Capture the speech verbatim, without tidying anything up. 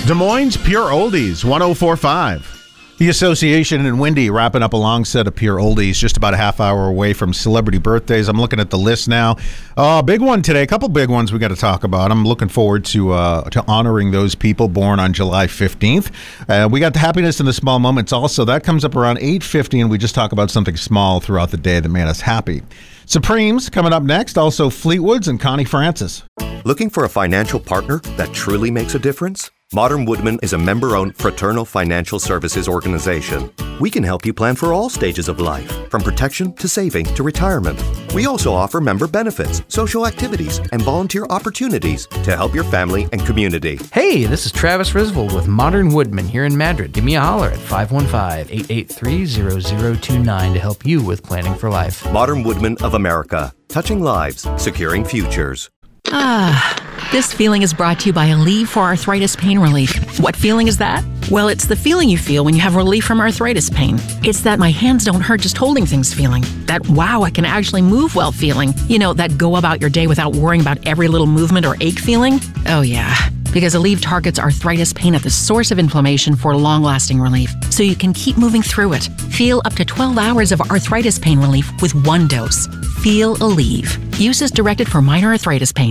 Des Moines Pure Oldies, one oh four point five. The Association in Windy wrapping up a long set of Pure Oldies, just about a half hour away from celebrity birthdays. I'm looking at the list now. Uh, big one today, a couple big ones we got to talk about. I'm looking forward to uh, to honoring those people born on July fifteenth. Uh, we got the Happiness in the Small Moments also. That comes up around eight fifty, and we just talk about something small throughout the day that made us happy. Supremes coming up next, also Fleetwoods and Connie Francis. Looking for a financial partner that truly makes a difference? Modern Woodmen is a member-owned fraternal financial services organization. We can help you plan for all stages of life, from protection to saving to retirement. We also offer member benefits, social activities, and volunteer opportunities to help your family and community. Hey, this is Travis Risvold with Modern Woodmen here in Madrid. Give me a holler at five one five, eight eight three, zero zero two nine to help you with planning for life. Modern Woodmen of America. Touching lives, securing futures. Ah, this feeling is brought to you by Aleve for Arthritis Pain Relief. What feeling is that? Well, it's the feeling you feel when you have relief from arthritis pain. It's that my hands don't hurt just holding things feeling. That wow, I can actually move well feeling. You know, that go about your day without worrying about every little movement or ache feeling. Oh yeah, because Aleve targets arthritis pain at the source of inflammation for long-lasting relief, so you can keep moving through it. Feel up to twelve hours of arthritis pain relief with one dose. Feel Aleve. Use is directed for minor arthritis pain.